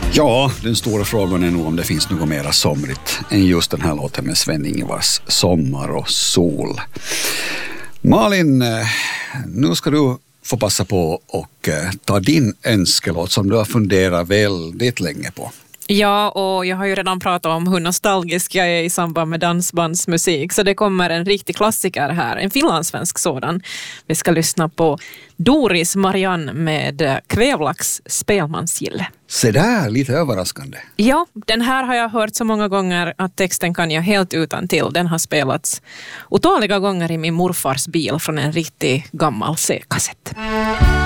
Ja, den stora frågan är nog om det finns något mer somrigt än just den här låten med Sven-Ingvars Sommar och sol. Malin, nu ska du få passa på och ta din önskelåt som du har funderat väldigt länge på. Ja, och jag har ju redan pratat om hur nostalgisk jag är i samband med dansbandsmusik. Så det kommer en riktig klassiker här, en finlandssvensk sådan. Vi ska lyssna på Doris Marianne med Kvävlax spelmansgille. Se där, lite överraskande. Ja, den här har jag hört så många gånger att texten kan jag helt utan till. Den har spelats otaliga gånger i min morfars bil från en riktigt gammal C-kassett.